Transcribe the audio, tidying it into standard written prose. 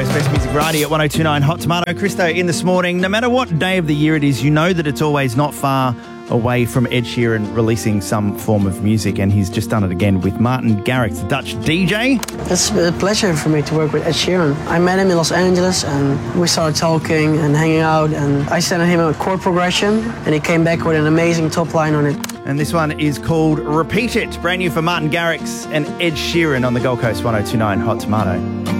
Coast Best Music Variety at 102.9 Hot Tomato. Christo in this morning. No matter what day of the year it is, you know that it's always not far away from Ed Sheeran releasing some form of music, and he's just done it again with Martin Garrix, the Dutch DJ. It's a pleasure for me to work with Ed Sheeran. I met him in Los Angeles and we started talking and hanging out, and I sent him a chord progression and he came back with an amazing top line on it. And this one is called Repeat It, brand new for Martin Garrix and Ed Sheeran on the Gold Coast 102.9 Hot Tomato.